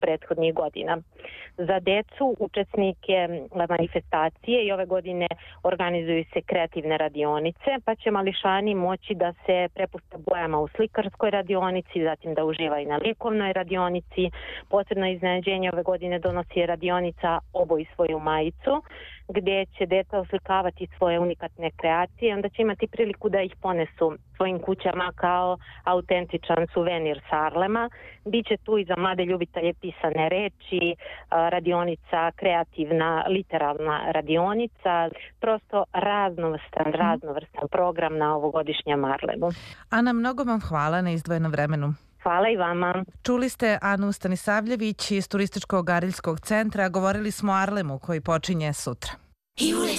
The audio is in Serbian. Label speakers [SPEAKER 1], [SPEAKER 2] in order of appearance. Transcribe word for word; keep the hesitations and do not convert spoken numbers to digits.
[SPEAKER 1] prethodnih godina. Za decu, učesnike manifestacije i ove godine organizuju se kreativne radionice, pa će mališani moći da se prepuste bojama u slikarskoj radionici, zatim da uživaju na likovnoj radionici. Posebno iznenađenje ove godine donosi radionica Oboj svoju majicu, gdje će deca oslikavati svoje unikatne kreacije, onda će imati priliku da ih ponesu svojim kućama kao autentičan suvenir sa Arlema. Biće tu i za mlade ljubitelje pisane reči, radionica, kreativna, literalna radionica, prosto raznovrstan, raznovrstan program na ovogodišnjem Arlemu.
[SPEAKER 2] Ana, mnogo vam hvala na izdvojenom vremenu.
[SPEAKER 1] Hvala i vama.
[SPEAKER 2] Čuli ste Anu Stanisavljević iz Turističkog Gariljskog centra. Govorili smo o Arlemu koji počinje sutra.